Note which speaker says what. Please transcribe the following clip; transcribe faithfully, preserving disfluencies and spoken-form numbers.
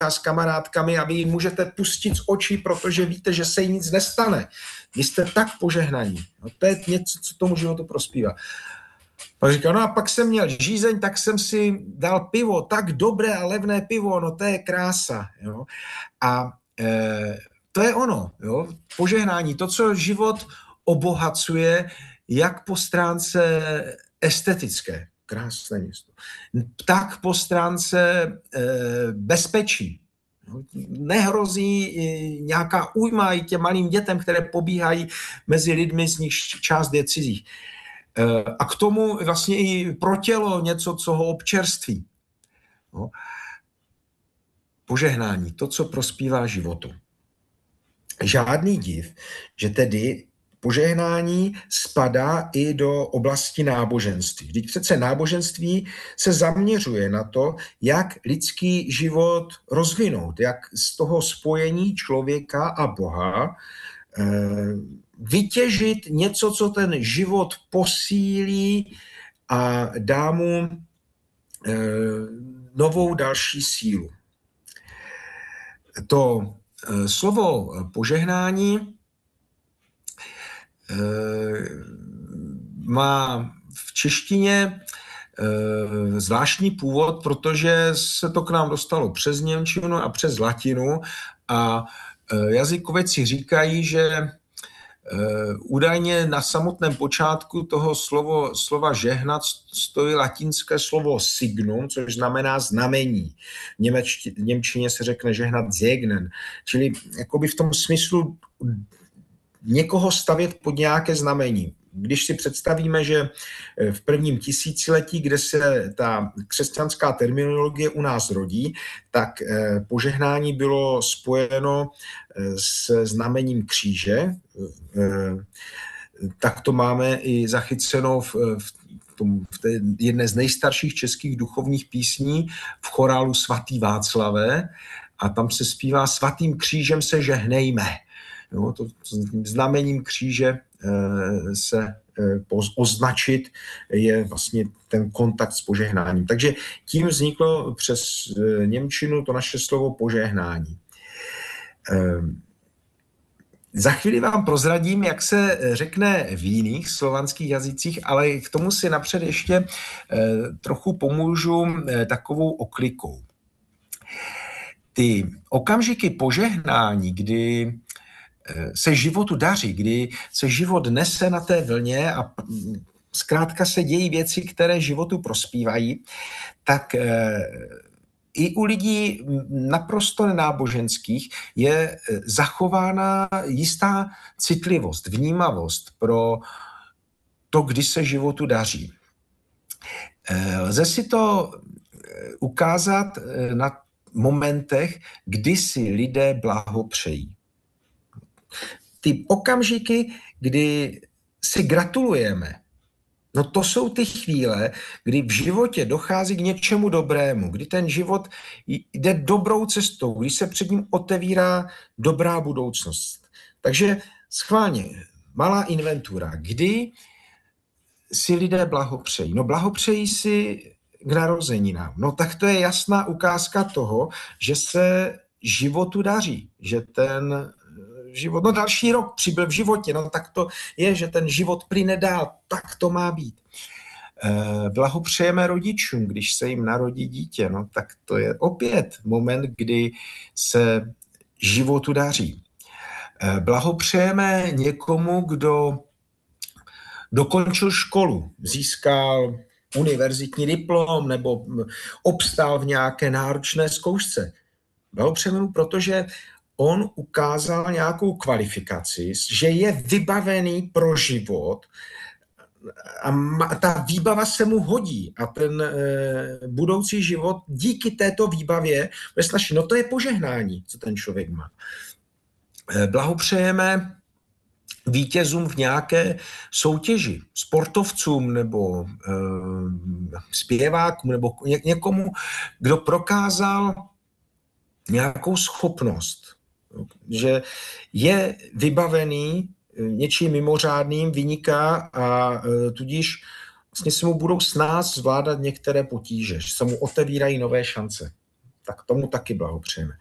Speaker 1: s kamarádkami a vy ji můžete pustit z očí, protože víte, že se jí nic nestane. Vy jste tak požehnaní. No, to je něco, co tomu životu prospívá. Pak říkal, no a pak jsem měl žízeň, tak jsem si dal pivo, tak dobré a levné pivo, no to je krása. Jo? A e, to je ono, jo? Požehnání, to, co život obohacuje, jak po stránce estetické, krásné město, tak po stránce e, bezpečí. Nehrozí nějaká újma i těm malým dětem, které pobíhají mezi lidmi, z nich část je cizích. A k tomu vlastně i pro tělo něco, co ho občerství. No. Požehnání, to, co prospívá životu. Žádný div, že tedy požehnání spadá i do oblasti náboženství. Vždyť přece náboženství se zaměřuje na to, jak lidský život rozvinout, jak z toho spojení člověka a Boha eh, vytěžit něco, co ten život posílí a dá mu eh, novou další sílu. To eh, slovo požehnání má v češtině zvláštní původ, protože se to k nám dostalo přes němčinu a přes latinu a jazykovědci říkají, že údajně na samotném počátku toho slovo, slova žehnat stojí latinské slovo signum, což znamená znamení. V němečti, němčině se řekne žehnat segnen, čili jakoby v tom smyslu někoho stavět pod nějaké znamení. Když si představíme, že v prvním tisíciletí, kde se ta křesťanská terminologie u nás rodí, tak požehnání bylo spojeno s znamením kříže. Tak to máme i zachyceno v, v, tom, v té jedné z nejstarších českých duchovních písní v chorálu Svatý Václavé a tam se zpívá Svatým křížem se žehnejme. No, to znamením kříže se označit je vlastně ten kontakt s požehnáním. Takže tím vzniklo přes němčinu to naše slovo požehnání. Za chvíli vám prozradím, jak se řekne v jiných slovanských jazycích, ale k tomu si napřed ještě trochu pomůžu takovou oklikou. Ty okamžiky požehnání, kdy se životu daří, kdy se život nese na té vlně a zkrátka se dějí věci, které životu prospívají, tak i u lidí naprosto nenáboženských je zachována jistá citlivost, vnímavost pro to, kdy se životu daří. Lze si to ukázat na momentech, kdy si lidé blahopřejí. Ty okamžiky, kdy si gratulujeme, no to jsou ty chvíle, kdy v životě dochází k něčemu dobrému, kdy ten život jde dobrou cestou, kdy se před ním otevírá dobrá budoucnost. Takže schválně, malá inventura, kdy si lidé blahopřejí. No blahopřejí si k narozeninám. No tak to je jasná ukázka toho, že se životu daří, že ten život, no další rok přibyl v životě, no tak to je, že ten život plyne dál, tak to má být. E, blahopřejeme rodičům, když se jim narodí dítě, no tak to je opět moment, kdy se životu daří. E, blahopřejeme někomu, kdo dokončil školu, získal univerzitní diplom nebo obstál v nějaké náročné zkoušce. Blahopřejeme mu, protože on ukázal nějakou kvalifikaci, že je vybavený pro život a ta výbava se mu hodí a ten e, budoucí život díky této výbavě bude snažší. No to je požehnání, co ten člověk má. E, blahopřejeme vítězům v nějaké soutěži, sportovcům nebo e, zpěvákům nebo ně, někomu, kdo prokázal nějakou schopnost, že je vybavený něčím mimořádným, vyniká a e, tudíž vlastně se mu budou snáz zvládat některé potíže, že se mu otevírají nové šance. tak tomu taky blahopřejeme.